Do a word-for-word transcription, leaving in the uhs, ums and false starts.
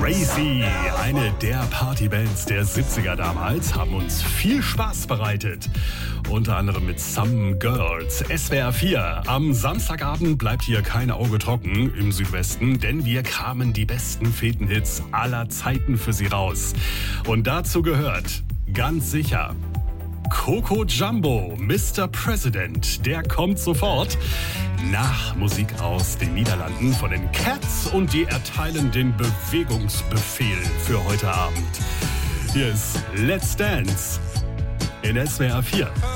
Crazy, eine der Partybands der siebziger damals, haben uns viel Spaß bereitet. Unter anderem mit Some Girls. S W R vier. Am Samstagabend bleibt hier kein Auge trocken im Südwesten, denn wir kramen die besten Fetenhits aller Zeiten für Sie raus. Und dazu gehört, ganz sicher, Coco Jumbo, Mister President, der kommt sofort. Nach Musik aus den Niederlanden von den Cats und die erteilen den Bewegungsbefehl für heute Abend. Hier ist Let's Dance in S W R vier.